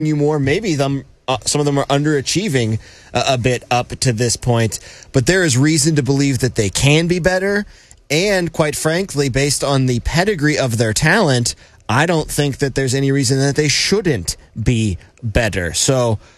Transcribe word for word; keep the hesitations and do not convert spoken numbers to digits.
you more. Maybe them, uh, some of them are underachieving a, a bit up to this point, but there is reason to believe that they can be better. And quite frankly, based on the pedigree of their talent, I don't think that there's any reason that they shouldn't be better. So